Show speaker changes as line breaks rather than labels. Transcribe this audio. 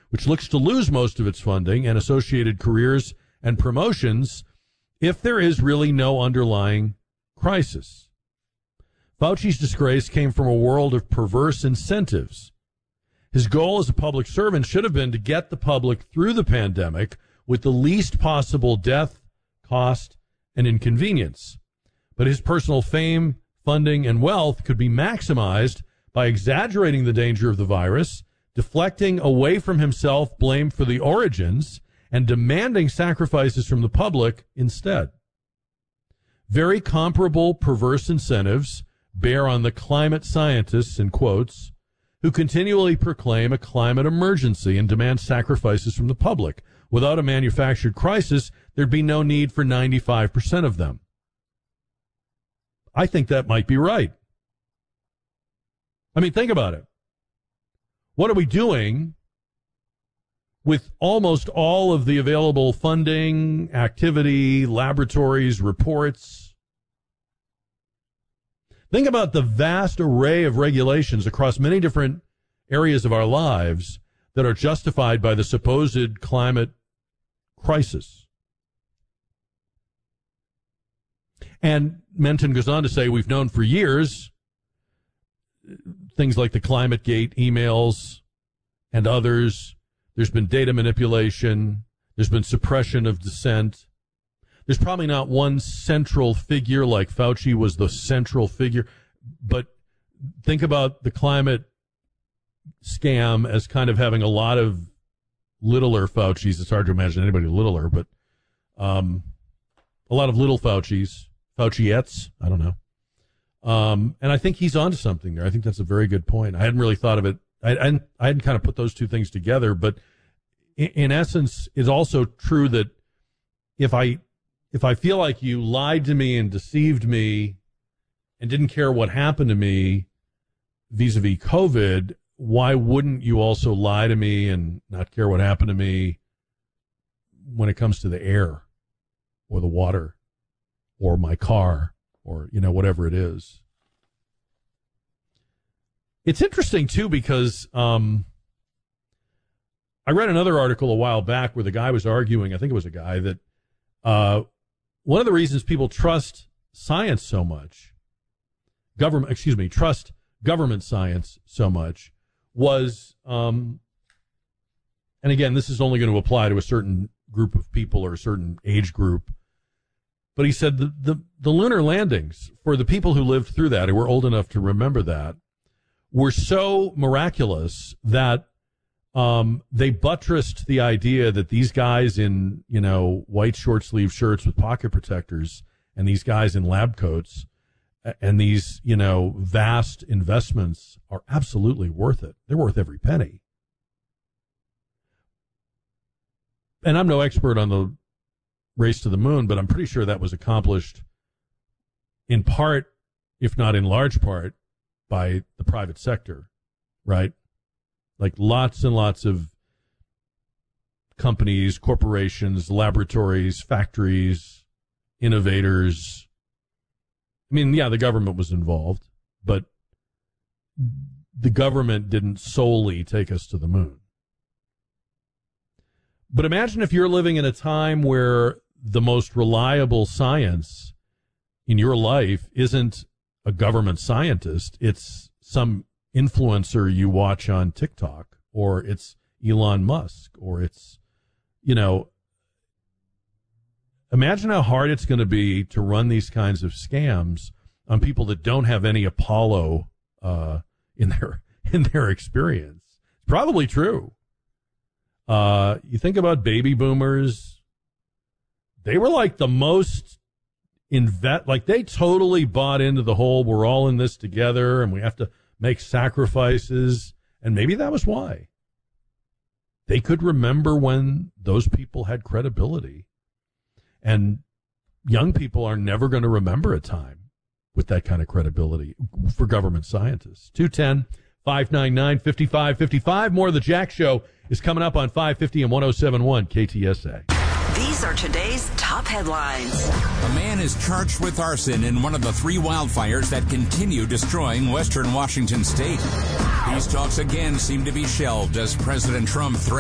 which looks to lose most of its funding and associated careers and promotions if there is really no underlying crisis. Fauci's disgrace came from a world of perverse incentives. His goal as a public servant should have been to get the public through the pandemic with the least possible death, cost, and inconvenience. But his personal fame, funding, and wealth could be maximized by exaggerating the danger of the virus, deflecting away from himself blame for the origins, and demanding sacrifices from the public instead. Very comparable perverse incentives bear on the climate scientists, in quotes, who continually proclaim a climate emergency and demand sacrifices from the public. Without a manufactured crisis, there'd be no need for 95% of them. I think that might be right. I mean, think about it. What are we doing with almost all of the available funding, activity, laboratories, reports? Think about the vast array of regulations across many different areas of our lives that are justified by the supposed climate crisis. And Menton goes on to say, we've known for years things like the ClimateGate emails and others. There's been data manipulation. There's been suppression of dissent. There's probably not one central figure like Fauci was the central figure, but think about the climate scam as kind of having a lot of littler Faucis. It's hard to imagine anybody littler, but a lot of little Faucis, Fauciettes, I don't know. And I think he's onto something there. I think that's a very good point. I hadn't really thought of it. I hadn't kind of put those two things together, but in essence, it's also true that if I feel like you lied to me and deceived me and didn't care what happened to me vis-a-vis COVID, why wouldn't you also lie to me and not care what happened to me when it comes to the air or the water or my car or, whatever it is? It's interesting, too, because I read another article a while back where the guy was arguing, I think it was a guy, that one of the reasons people trust science so much, trust government science so much, was, and again, this is only going to apply to a certain group of people or a certain age group, but he said the lunar landings, for the people who lived through that, who were old enough to remember that, were so miraculous that they buttressed the idea that these guys in, white short sleeve shirts with pocket protectors and these guys in lab coats and these, vast investments are absolutely worth it. They're worth every penny. And I'm no expert on the race to the moon, but I'm pretty sure that was accomplished in part, if not in large part, by the private sector, right? Like lots and lots of companies, corporations, laboratories, factories, innovators. I mean, yeah, the government was involved, but the government didn't solely take us to the moon. But imagine if you're living in a time where the most reliable science in your life isn't a government scientist, it's some influencer you watch on TikTok, or it's Elon Musk, or it's, imagine how hard it's going to be to run these kinds of scams on people that don't have any Apollo in their experience. It's probably true. You think about baby boomers, they were like the most they totally bought into the whole we're all in this together and we have to make sacrifices, and maybe that was why. They could remember when those people had credibility. And young people are never going to remember a time with that kind of credibility for government scientists. 210-599-5555. More of the Jack Show is coming up on 550 and 107.1 KTSA.
These are today's top headlines.
A man is charged with arson in one of the 3 wildfires that continue destroying western Washington state. Peace talks again seem to be shelved as President Trump threatens